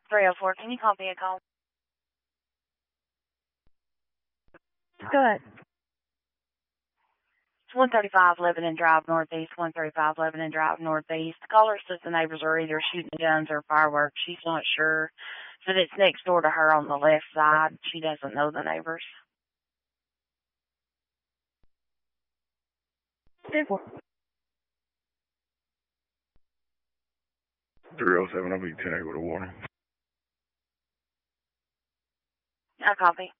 304, can you call me a call? Go ahead. It's 135 Lebanon Drive Northeast, 135 Lebanon Drive Northeast. The caller says the neighbors are either shooting guns or fireworks. She's not sure. Said it's next door to her on the left side. She doesn't know the neighbors. 307, I'll be 10 with a warning. I copy.